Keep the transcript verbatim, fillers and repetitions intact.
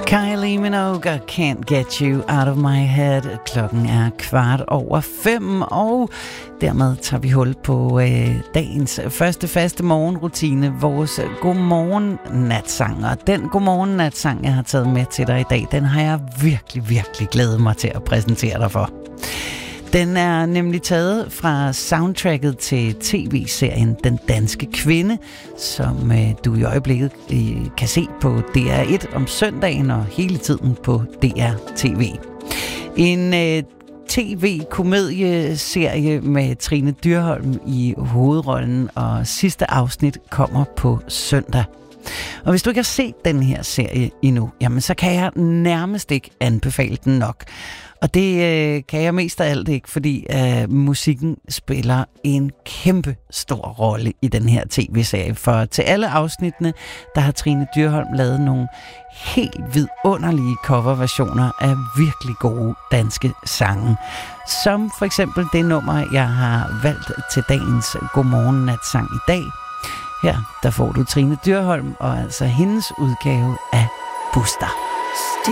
Kylie Minogue, Can't Get You Out of My Head. Klokken er kvart over fem, og dermed tager vi hul på øh, dagens første faste morgenrutine, vores godmorgen natsang. Og den godmorgen natsang, jeg har taget med til dig i dag, den har jeg virkelig, virkelig glædet mig til at præsentere dig for. Den er nemlig taget fra soundtracket til tv-serien Den Danske Kvinde, som øh, du i øjeblikket øh, kan se på D R et om søndagen og hele tiden på D R T V. En øh, tv-komedieserie med Trine Dyrholm i hovedrollen, og sidste afsnit kommer på søndag. Og hvis du ikke har set den her serie endnu, jamen så kan jeg nærmest ikke anbefale den nok. Og det øh, kan jeg mest af alt ikke, fordi øh, musikken spiller en kæmpe stor rolle i den her tv-serie. For til alle afsnittene, der har Trine Dyrholm lavet nogle helt vidunderlige coverversioner af virkelig gode danske sange. Som for eksempel det nummer, jeg har valgt til dagens Godmorgen Natsang i dag. Her der får du Trine Dyrholm, og altså hendes udgave af Buster.